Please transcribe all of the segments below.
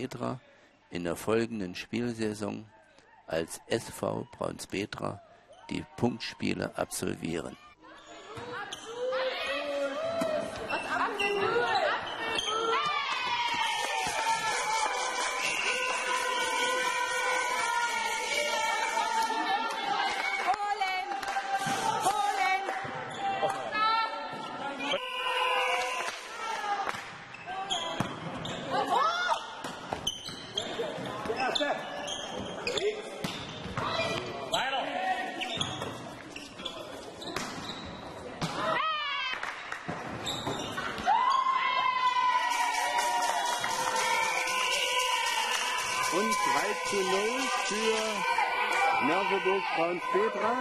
Braunspetra in der folgenden Spielsaison als SV Braunspetra die Punktspiele absolvieren. Und 3:0 für Merseburg Braunspetra.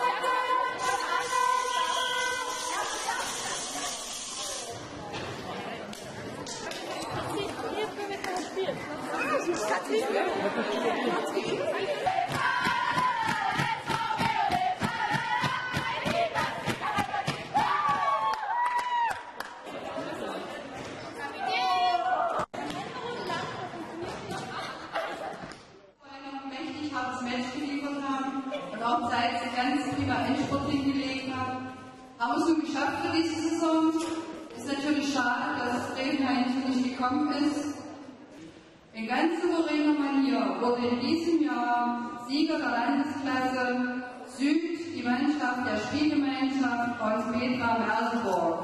Match geliefert haben und auch seit sie ganz prima Endspurt hingelegt haben. Haben wir es nun geschafft für diese Saison. Ist natürlich schade, dass Bremen nicht gekommen ist. In ganz souveräner Manier wurde in diesem Jahr Sieger der Landesklasse Süd die Mannschaft der Spielgemeinschaft Braunspetra Merseburg.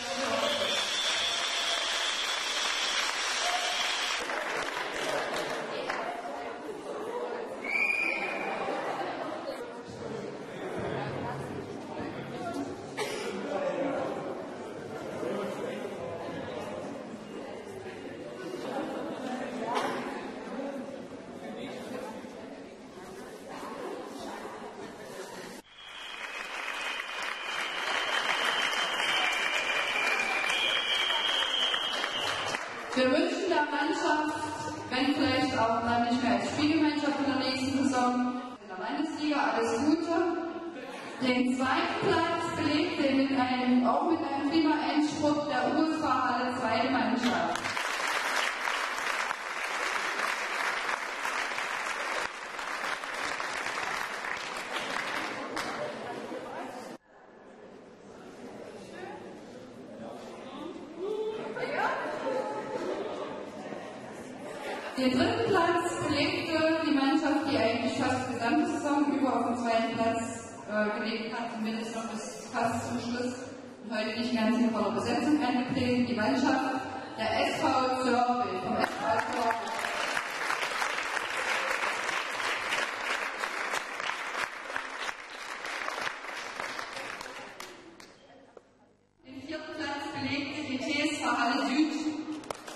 Wir wünschen der Mannschaft, wenn vielleicht auch dann nicht mehr als Spielgemeinschaft in der nächsten Saison, in der Landesliga alles Gute. Den zweiten Platz belegte auch mit einem prima Endspurt der USV Halle zweite Mannschaft. Den dritten Platz belegte die Mannschaft, die eigentlich fast die gesamte Saison über auf den zweiten Platz gelegt hat, zumindest noch bis fast zum Schluss und heute nicht ganz in voller Besetzung eingetreten, die Mannschaft der SV Zörpel.